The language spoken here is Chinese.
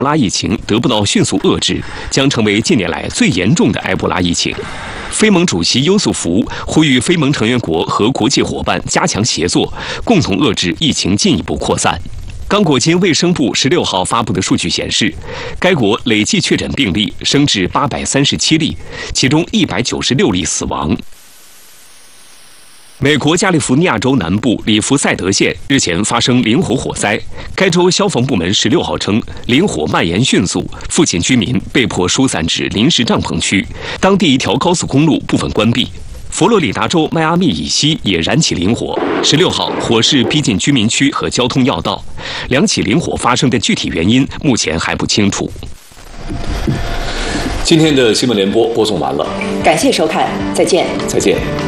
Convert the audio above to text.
拉疫情得不到迅速遏制，将成为近年来最严重的埃博拉疫情。非盟主席优素福呼吁非盟成员国和国际伙伴加强协作，共同遏制疫情进一步扩散。刚果金卫生部16号发布的数据显示，该国累计确诊病例升至837例，其中196例死亡。美国加利福尼亚州南部里弗赛德县日前发生林火火灾，该州消防部门16号称，林火蔓延迅速，附近居民被迫疏散至临时帐篷区，当地一条高速公路部分关闭。佛罗里达州迈阿密以西也燃起林火，16号火势逼近居民区和交通要道，两起林火发生的具体原因目前还不清楚。 今天的新闻联播播送完了， 感谢收看，再见。 再见。